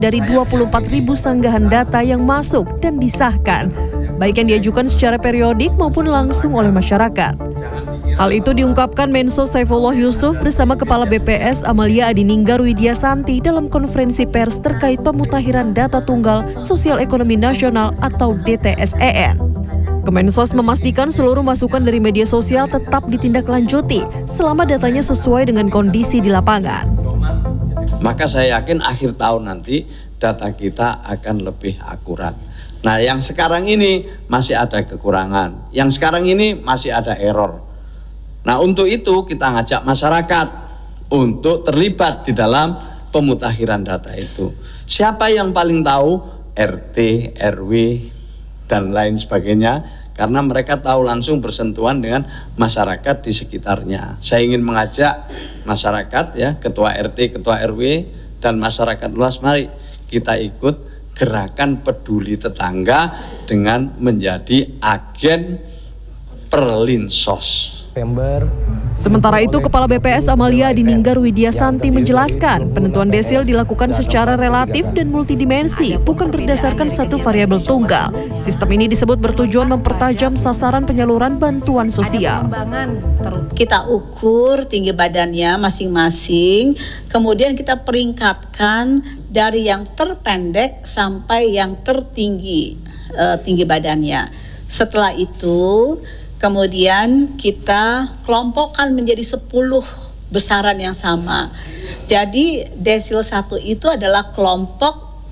dari 24.000 sanggahan data yang masuk dan disahkan, baik yang diajukan secara periodik maupun langsung oleh masyarakat. Hal itu diungkapkan Mensos Saifullah Yusuf bersama Kepala BPS Amalia Adininggar Widyasanti dalam konferensi pers terkait pemutakhiran data tunggal Sosial Ekonomi Nasional atau DTSEN. Kemensos memastikan seluruh masukan dari media sosial tetap ditindaklanjuti selama datanya sesuai dengan kondisi di lapangan. Maka saya yakin akhir tahun nanti data kita akan lebih akurat. Nah, yang sekarang ini masih ada kekurangan, yang sekarang ini masih ada error. Nah, untuk itu kita ngajak masyarakat untuk terlibat di dalam pemutakhiran data itu. Siapa yang paling tahu? RT, RW, dan lain sebagainya, karena mereka tahu langsung bersentuhan dengan masyarakat di sekitarnya. Saya ingin mengajak masyarakat, ya, ketua RT, ketua RW, dan masyarakat luas, mari kita ikut gerakan peduli tetangga dengan menjadi agen Perlinsos. Sementara itu, Kepala BPS Amalia Adininggar Widyasanti menjelaskan penentuan desil dilakukan secara relatif dan multidimensi, bukan berdasarkan satu variabel tunggal. Sistem ini disebut bertujuan mempertajam sasaran penyaluran bantuan sosial. Kita ukur tinggi badannya masing-masing, kemudian kita peringkatkan dari yang terpendek sampai yang tertinggi tinggi badannya. Setelah itu kemudian kita kelompokkan menjadi 10 besaran yang sama. Jadi desil 1 itu adalah kelompok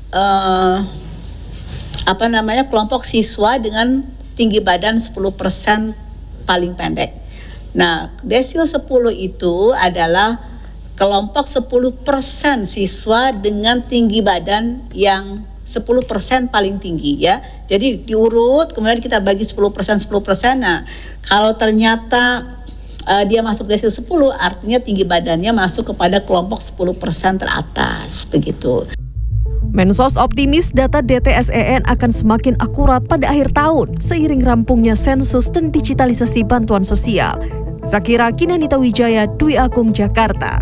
kelompok siswa dengan tinggi badan 10% paling pendek. Nah, desil 10 itu adalah kelompok 10% siswa dengan tinggi badan yang 10% paling tinggi, ya. Jadi diurut, kemudian kita bagi 10%. Nah, kalau ternyata dia masuk desil 10, artinya tinggi badannya masuk kepada kelompok 10% teratas, begitu. Mensos optimis data DTSEN akan semakin akurat pada akhir tahun seiring rampungnya sensus dan digitalisasi bantuan sosial. Zakira Kinanita Wijaya, Dwi Agung, Jakarta.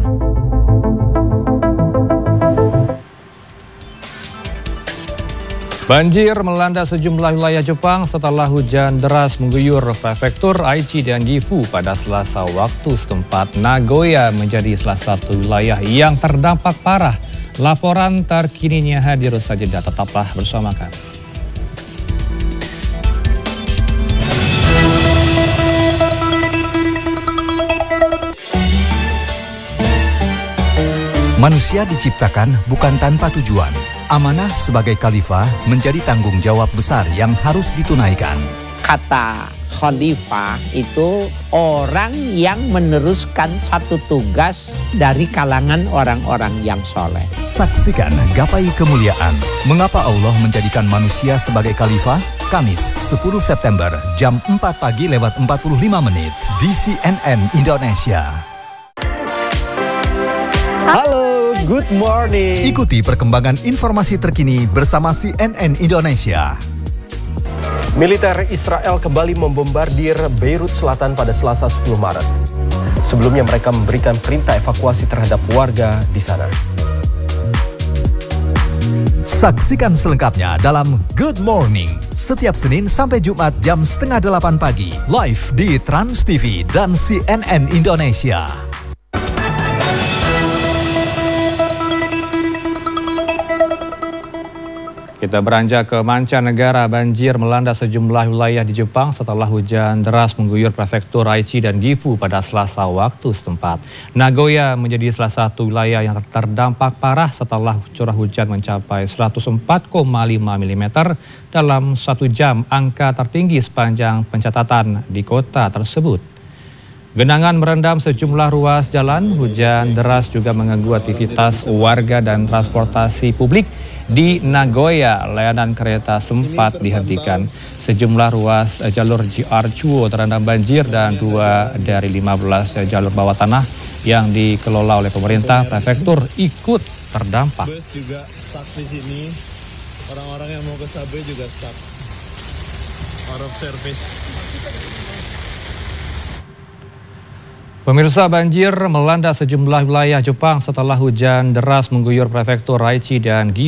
Banjir melanda sejumlah wilayah Jepang setelah hujan deras mengguyur prefektur Aichi dan Gifu pada Selasa waktu setempat. Nagoya menjadi salah satu wilayah yang terdampak parah. Laporan terkininya hadir saja, tetaplah bersama kami. Manusia diciptakan bukan tanpa tujuan. Amanah sebagai khalifah menjadi tanggung jawab besar yang harus ditunaikan. Kata khalifah itu orang yang meneruskan satu tugas dari kalangan orang-orang yang soleh. Saksikan Gapai Kemuliaan. Mengapa Allah menjadikan manusia sebagai khalifah? Kamis 10 September jam 4 pagi lewat 45 menit di CNN Indonesia. Halo, good morning. Ikuti perkembangan informasi terkini bersama CNN Indonesia. Militer Israel kembali membombardir Beirut Selatan pada Selasa 10 Maret. Sebelumnya mereka memberikan perintah evakuasi terhadap warga di sana. Saksikan selengkapnya dalam Good Morning setiap Senin sampai Jumat jam 7:30 pagi live di Trans TV dan CNN Indonesia. Kita beranjak ke mancanegara. Banjir melanda sejumlah wilayah di Jepang setelah hujan deras mengguyur prefektur Aichi dan Gifu pada Selasa waktu setempat. Nagoya menjadi salah satu wilayah yang terdampak parah setelah curah hujan mencapai 104,5 mm dalam 1 jam, angka tertinggi sepanjang pencatatan di kota tersebut. Genangan merendam sejumlah ruas jalan. Hujan deras juga mengganggu aktivitas warga dan transportasi publik di Nagoya. Layanan kereta sempat dihentikan. Sejumlah ruas jalur JR Chuo terendam banjir dan 2 dari 15 jalur bawah tanah yang dikelola oleh pemerintah prefektur ikut terdampak. Bus juga stuck di sini. Orang-orang yang mau ke Sabe juga stuck. Out of service. Pemirsa, banjir melanda sejumlah wilayah Jepang setelah hujan deras mengguyur prefektur Aichi dan Gifu.